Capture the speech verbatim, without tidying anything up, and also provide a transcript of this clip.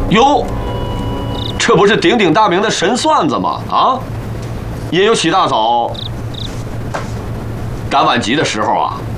哟，这不是鼎鼎大名的神算子吗？啊，也有起大早赶晚集的时候啊。